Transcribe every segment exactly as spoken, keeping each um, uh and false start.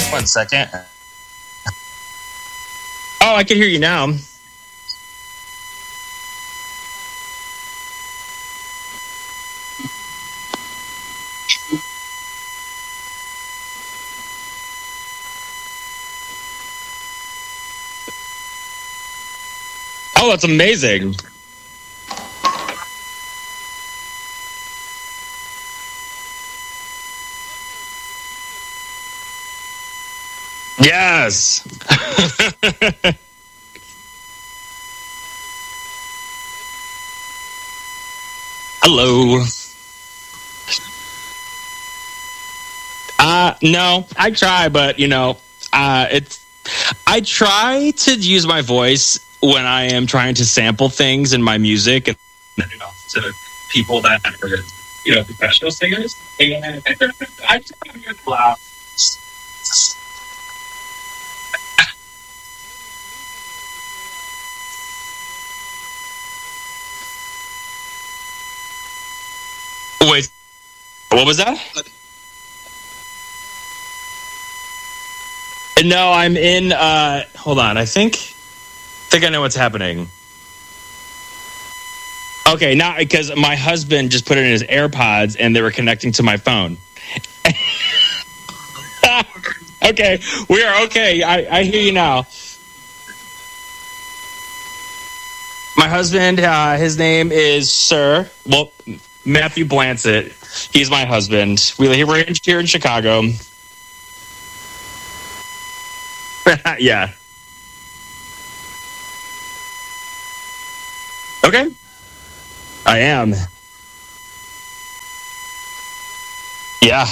One second. Oh, I can hear you now. Oh, that's amazing. Yes. Hello. Uh no, I try, but you know, uh it's I try to use my voice when I am trying to sample things in my music and you know, to people that are, you know, professional singers. And I just hear the loud. Wait, what was that? No, I'm in uh hold on, I think I think I know what's happening. Okay, not because my husband just put it in his AirPods and they were connecting to my phone. Okay, we are okay. I, I hear you now. My husband, uh, his name is Sir, well, Matthew Blancett. He's my husband. We, we're here in Chicago. Yeah. Okay. I am. Yeah.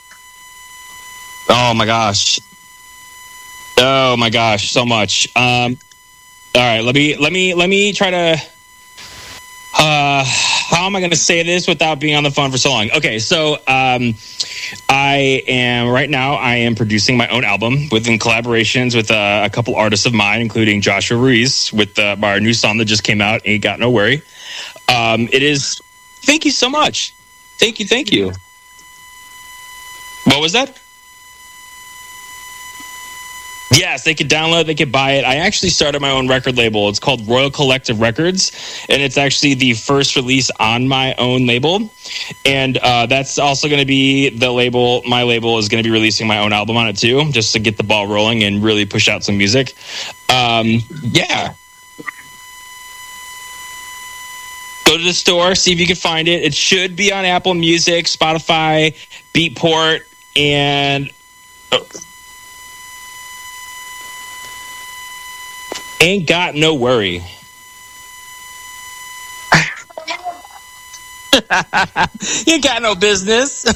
Oh my gosh. Oh my gosh, so much. Um all right, let me let me let me try to uh how am I going to say this without being on the phone for so long? Okay, so um I am right now I am producing my own album within collaborations with uh, a couple artists of mine, including Joshua Ruiz with uh, our new song that just came out, Ain't Got No Worry. Um it is thank you so much. Thank you, thank you. What was that? Yes, they could download, they could buy it. I actually started my own record label. It's called Royal Collective Records, and it's actually the first release on my own label. And uh, that's also going to be the label. My label is going to be releasing my own album on it too, just to get the ball rolling and really push out some music. Um, yeah. Go to the store, see if you can find it. It should be on Apple Music, Spotify, Beatport, and... Oh. Ain't Got No Worry. You ain't got no business.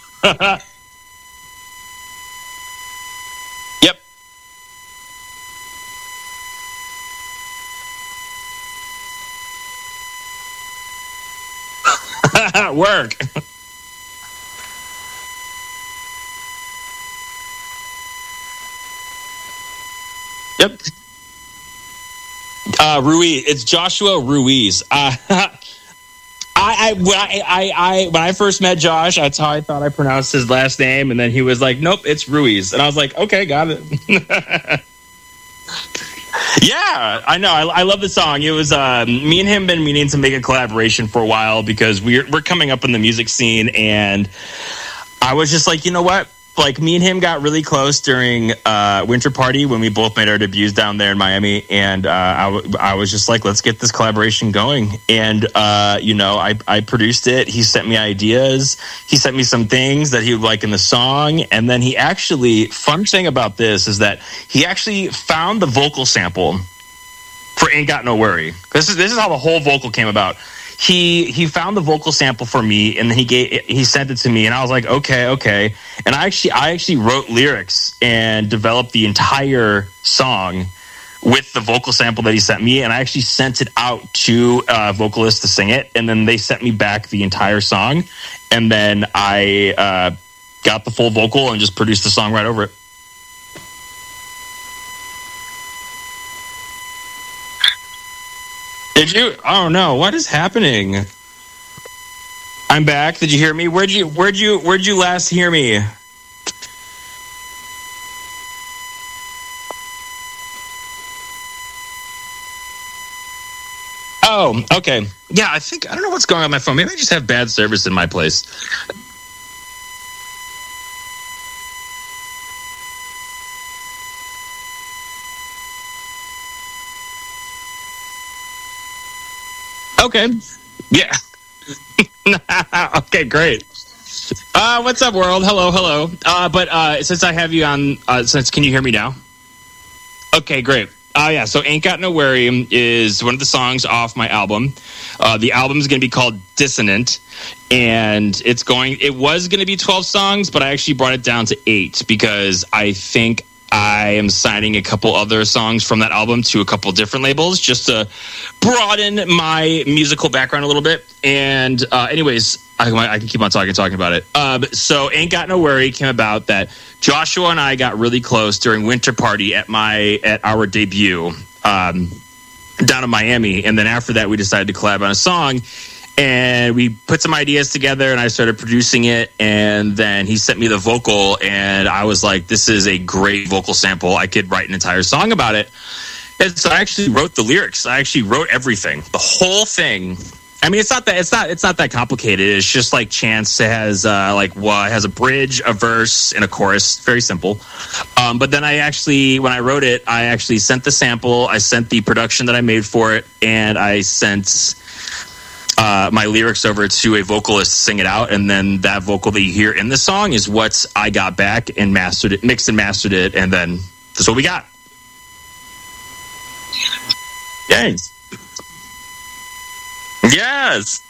Yep. Work. Yep. Uh, Ruiz. It's Joshua Ruiz. Uh, I, I, when I, I, I, when I first met Josh, that's how I thought I pronounced his last name, and then he was like, "Nope, it's Ruiz," and I was like, "Okay, got it." Yeah, I know. I, I love the song. It was um, me and him been meaning to make a collaboration for a while because we're we're coming up in the music scene, and I was just like, you know what? Like, me and him got really close during uh, Winter Party when we both made our debuts down there in Miami. And uh, I, w- I was just like, let's get this collaboration going. And, uh, you know, I, I produced it. He sent me ideas. He sent me some things that he would like in the song. And then he actually, fun thing about this is that he actually found the vocal sample for Ain't Got No Worry. This is, this is how the whole vocal came about. He he found the vocal sample for me, and then he gave he sent it to me, and I was like, okay, okay. And I actually I actually wrote lyrics and developed the entire song with the vocal sample that he sent me, and I actually sent it out to uh, vocalists to sing it, and then they sent me back the entire song, and then I uh, got the full vocal and just produced the song right over it. Did you? Oh no! What is happening? I'm back. Did you hear me? Where'd you? Where'd you? Where'd you last hear me? Oh, okay. Yeah, I think I don't know what's going on with my phone. Maybe I just have bad service in my place. Okay. Yeah. Okay, great. Uh, what's up, world? Hello, hello. Uh, but uh, since I have you on, uh, since can you hear me now? Okay, great. Uh, yeah, so Ain't Got No Worry is one of the songs off my album. Uh, the album is going to be called Dissonant, and it's going. It was going to be twelve songs, but I actually brought it down to eight because I think I am signing a couple other songs from that album to a couple different labels just to broaden my musical background a little bit. And uh, anyways, I, I can keep on talking, talking about it. Uh, so Ain't Got No Worry came about that Joshua and I got really close during Winter Party at my at our debut um, down in Miami. And then after that, we decided to collab on a song. And we put some ideas together, and I started producing it. And then he sent me the vocal, and I was like, this is a great vocal sample. I could write an entire song about it. And so I actually wrote the lyrics. I actually wrote everything, the whole thing. I mean, it's not that it's not it's not that complicated. It's just like Chance has uh, like well, it has a bridge, a verse, and a chorus. Very simple. Um, but then I actually, when I wrote it, I actually sent the sample. I sent the production that I made for it, and I sent Uh, my lyrics over to a vocalist to sing it out, and then that vocal that you hear in the song is what I got back and mastered it, mixed and mastered it, and then that's what we got. Thanks. Yes.